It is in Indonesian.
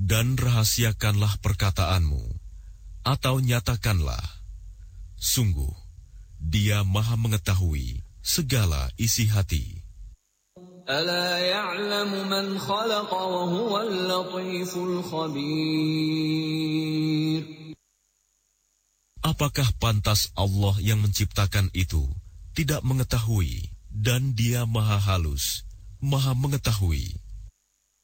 Dan rahasiakanlah perkataanmu, atau nyatakanlah. Sungguh, Dia Maha mengetahui segala isi hati. Ala ya'lamu man khalaqa wa huwal latiful khabir. Apakah pantas Allah yang menciptakan itu tidak mengetahui, dan Dia Maha halus, Maha mengetahui.